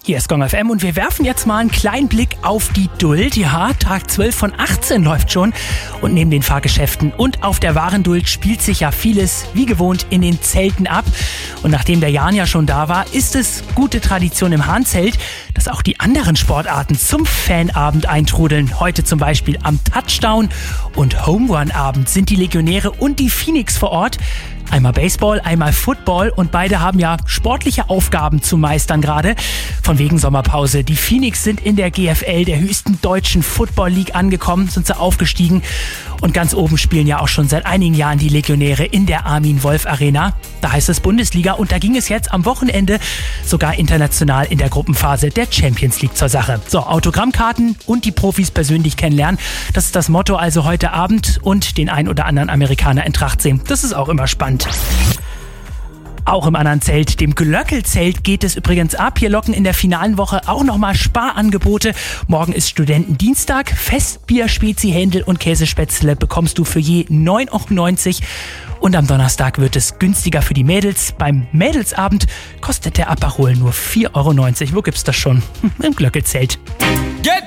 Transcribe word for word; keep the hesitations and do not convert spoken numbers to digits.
Hier ist Gong F M und wir werfen jetzt mal einen kleinen Blick auf die Duld. Ja, Tag zwölf von achtzehn läuft schon und neben den Fahrgeschäften und auf der Warenduld spielt sich ja vieles wie gewohnt in den Zelten ab. Und nachdem der Jan ja schon da war, ist es gute Tradition im Hahnzelt, dass auch die anderen Sportarten zum Fanabend eintrudeln. Heute zum Beispiel am Touchdown- und Home-Run-Abend sind die Legionäre und die Phoenix vor Ort. Einmal Baseball, einmal Football und beide haben ja sportliche Aufgaben zu meistern gerade. Von wegen Sommerpause. Die Phoenix sind in der G F L, der höchsten deutschen Football League, angekommen, sind sie aufgestiegen. Und ganz oben spielen ja auch schon seit einigen Jahren die Legionäre in der Armin Wolf Arena. Da heißt es Bundesliga und da ging es jetzt am Wochenende sogar international in der Gruppenphase der Champions League zur Sache. So, Autogrammkarten und die Profis persönlich kennenlernen. Das ist das Motto also heute Abend und den ein oder anderen Amerikaner in Tracht sehen. Das ist auch immer spannend. Auch im anderen Zelt, dem Glöckelzelt, geht es übrigens ab. Hier locken in der finalen Woche auch nochmal Sparangebote. Morgen ist Studentendienstag. Festbier, Spezi, Händel und Käsespätzle bekommst du für je neun Euro neunzig. Und am Donnerstag wird es günstiger für die Mädels. Beim Mädelsabend kostet der Aperol nur vier Euro neunzig. Wo gibt's das schon? Im Glöckelzelt. Get